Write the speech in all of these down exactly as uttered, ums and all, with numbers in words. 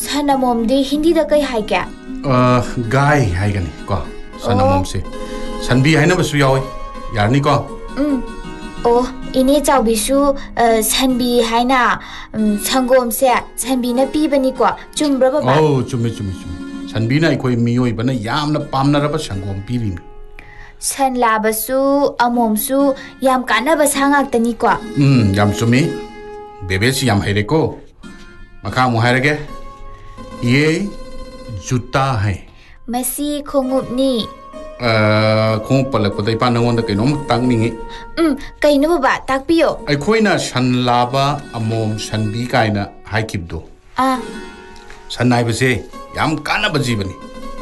Sanamom de Hindi da kai hai kya? Uh, guy hai gani ko. Sanamom se. Sanbi hai na basu yawi. Yar ni ko. Um. Oh, ini chau bisu sanbi hai na sangom se sanbi na pi bani ko. Chumbra ba ba? Oh, chumi chumi chumi. Sanbi na ikoi miyoi bana yam na pam na raba sangom pi ri. San labasu amomsu yam kana ba sangak tani ko. Hmm, yam chumi. Bebe si yam hai re ko. Maka mu hai rage. Ye juta hai. Masi khongup ni. Uh, khongup palak padai pa nangon da kainom tang ningi. Um, kaino ba tak piyo. Ai khoina san laba amom sanbi kaina hai kibdo. Ah. San nai ba se yam kana ba jibani.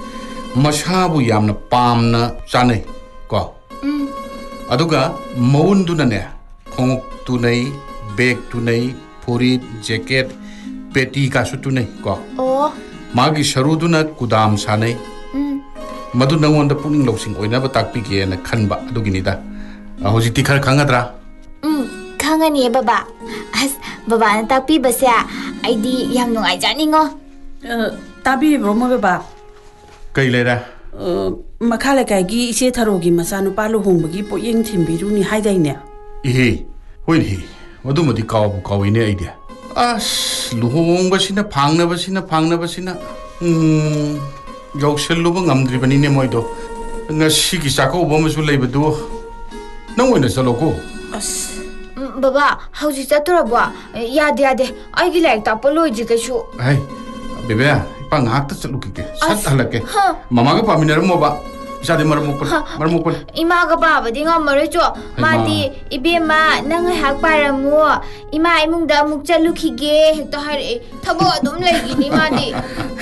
Masabu yam na pam na chanai ko. Um. Aduga maun du na ne. Khongup tu nei, bag tu nei, puri jacket peti ka su tu nei ko. Oh. Magi sharu du na kudam sanai. Um. Madu nangon da puning losing oina ba takpi ke na khanba adugini da. Hoji ti khar khangadra. Um, khangani baba. As baba na takpi ba sia aidi yam nungai janingo. Uh, tabi broma baba. Kai lera. Uh, makhala kai gi ise tharogi masanu palu hongbagi poyeng thimbiru ni haidai ne. Ehe, hoin he. Madu madi kaw kaw ine idea. As luhong basina phangna basina phangna basina. Hmm. Yoksel luba ngamdri bani ne moido. Ngasi ki sako bo masu leibadu. Nang oina saloko. As Baba, hauji chatura ba? Yade yade. Ai gi laik ta poloi ji kaisu. Hai. Bebe, pa ngak ta chaluki ke. Sat halake. Mama ga paminara mo ba. Isade marmukul. Marmukul. Ima ga baba di ngamare cho. Madi ibema nang hak paramu. Ima imung da muk chaluki ge hekta hare. Thabo adum laigini madi.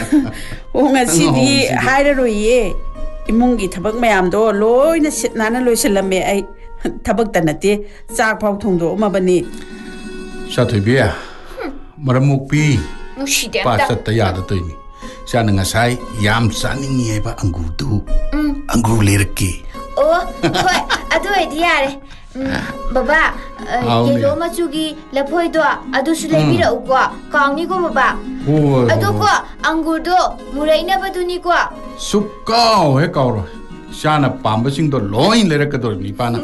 O ngasidi hairaroye imungi thabak mayamdo loina sitnana loiselame ai thabak tanate chak phau thongdo mabani Sathoibia. Maramukpi. Nushide Pa chatta yada toini. Sana ngasai yam saningi ba angur tu. Angur lerki. Oh, hoi, adu ai diare. Baba, yellow machugi lapoi do adu su leibira uko kauni ko baba. Adu ko angur do muraina baduni ko. Sukau he kauro. Sana pamba sing do loin lerakador ni pana.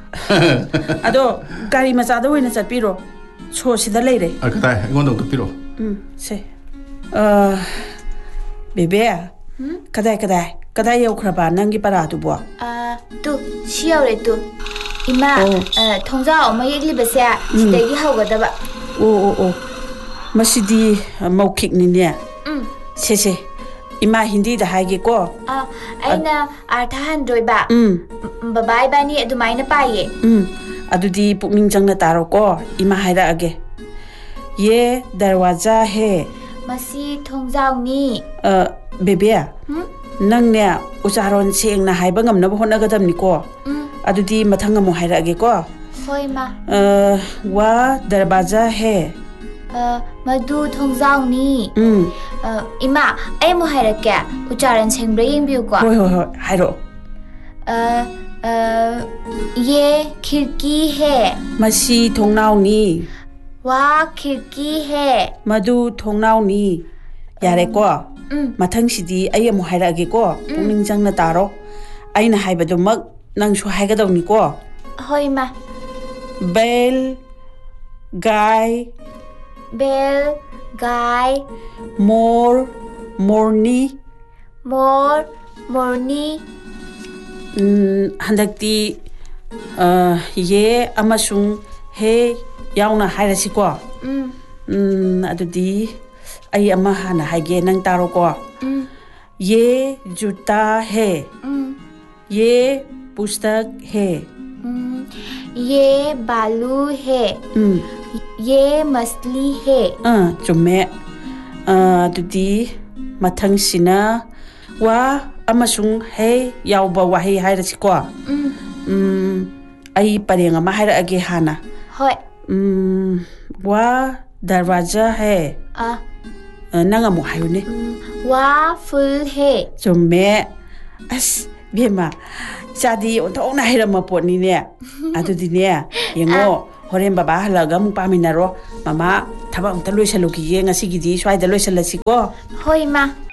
Ado gari machada oina chapiro so sida leire. Akata ngon do piro. Um se. Uh bebe. Kadai kadai. Kadai yau khraba nangi para tu bo. Ah, tu siau re tu. Ima, thongja oma yegli basa sidagi haugadaba. Oh oh oh. Masidi maukik ni ne. Um. Se se. Ima Hindi da haige ko. Ah, aina arthahan doiba. Um. Baba ibani adumaina paye. Um. Adudi pukning jangna taro ko. Ima haira age. Ye darwaza hai. Masi thongjao ni. Uh, bebe. Hmm? Nang ne ucharon seng na haiba ngam na hona gadam ni ko. Um. Adudi mathang mo haira age ko. Hoi ma. Uh, wa darwaza hai. Uh, madu thongjao ni. Um. Uh, ima, ay mo hairake ucharan sengbra yengbiu ko. Hoi hoi hoi, hairo. Uh, uh, ye khirki hai. Masi thongnao ni. Wa khirki hai. Madu thongnao ni. Yare ko. Um. Mathang sidi ay mo haira age ko. Pukning jangna taro. Ay na haiba do mag nang su haiga daw ni ko. Hoi ma. Bell, guy, Bell, guy, more, morni. more, morni. Mm, handakti uh, ye amasung he yauna haira si ko. Um. Mm, adudi ay ama hana haige nang taro ko. Um. Ye juta hai. Um. Ye pustak hai. Um. Ye balu hai. Mm. Ye masli hai. Ah, chume. Ah, adudi mathang sina wa amasung he yauba wahi haira si ko. Um. Mm, ay pareng ama haira age hana. Hoi. Mm, wa darwaza hai. Ah. Nanga mo hayo ne. Wa full hai. Chume. As bema. Sadi untuk na haira mapot ni ne. Adu di ne. Yengo horen baba halaga mu paminaro mama thaba amta loisaluki ye ngasi gidi swai da loisalasi ko hoi ma